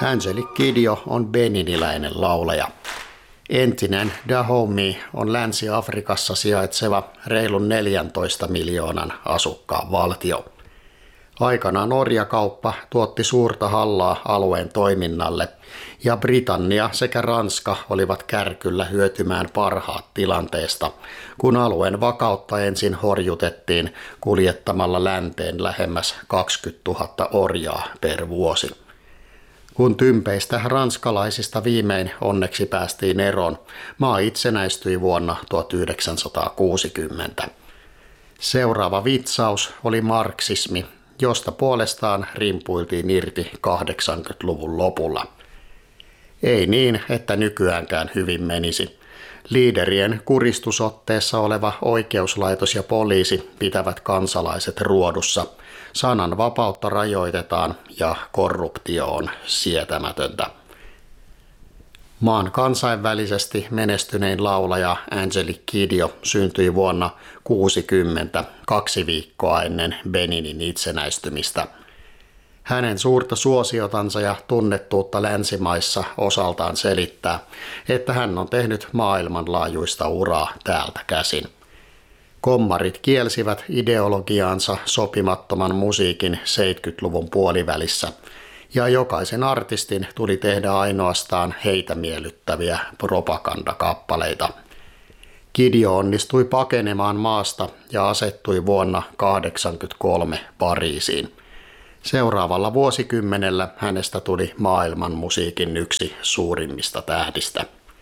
Angelique Kidjo on beniniläinen laulaja. Entinen Dahomey on Länsi-Afrikassa sijaitseva reilun 14 miljoonan asukkaan valtio. Aikanaan orjakauppa tuotti suurta hallaa alueen toiminnalle, ja Britannia sekä Ranska olivat kärkyllä hyötymään parhaat tilanteesta, kun alueen vakautta ensin horjutettiin kuljettamalla länteen lähemmäs 20 000 orjaa per vuosi. Kun tympeistä ranskalaisista viimein onneksi päästiin eroon, maa itsenäistyi vuonna 1960. Seuraava vitsaus oli marksismi, josta puolestaan rimpuiltiin irti 80-luvun lopulla. Ei niin, että nykyäänkään hyvin menisi. Liiderien kuristusotteessa oleva oikeuslaitos ja poliisi pitävät kansalaiset ruodussa. Sanan vapautta rajoitetaan ja korruptio on sietämätöntä. Maan kansainvälisesti menestynein laulaja Angelique Kidjo syntyi vuonna 1960, 2 viikkoa ennen Beninin itsenäistymistä. Hänen suurta suosiotansa ja tunnettuutta länsimaissa osaltaan selittää, että hän on tehnyt maailmanlaajuista uraa täältä käsin. Kommarit kielsivät ideologiaansa sopimattoman musiikin 70-luvun puolivälissä, ja jokaisen artistin tuli tehdä ainoastaan heitä miellyttäviä propagandakappaleita. Kidjo onnistui pakenemaan maasta ja asettui vuonna 1983 Pariisiin. Seuraavalla vuosikymmenellä hänestä tuli maailman musiikin yksi suurimmista tähdistä.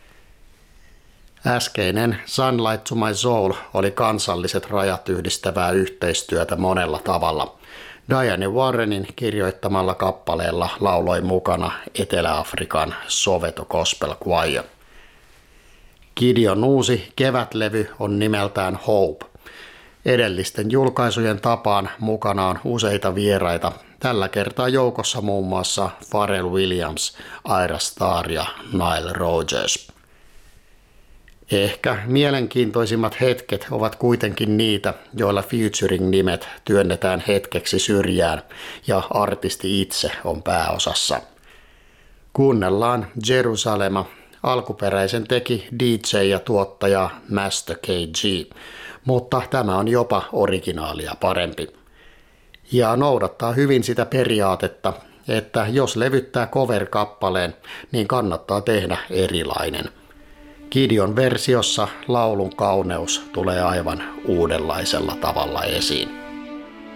Äskeinen Sunlight to My Soul oli kansalliset rajat yhdistävää yhteistyötä monella tavalla. Diane Warrenin kirjoittamalla kappaleella lauloi mukana Etelä-Afrikan Soweto Gospel Choir. Kidjon uusi kevätlevy on nimeltään Hope. Edellisten julkaisujen tapaan mukana on useita vieraita, tällä kertaa joukossa muun muassa Pharrell Williams, Ira Starr ja Nile Rodgers. Ehkä mielenkiintoisimmat hetket ovat kuitenkin niitä, joilla featuring-nimet työnnetään hetkeksi syrjään ja artisti itse on pääosassa. Kuunnellaan Jerusalema. Alkuperäisen teki DJ ja tuottaja Master KG, mutta tämä on jopa originaalia parempi. Ja noudattaa hyvin sitä periaatetta, että jos levyttää cover-kappaleen, niin kannattaa tehdä erilainen. Kidjon versiossa laulun kauneus tulee aivan uudenlaisella tavalla esiin.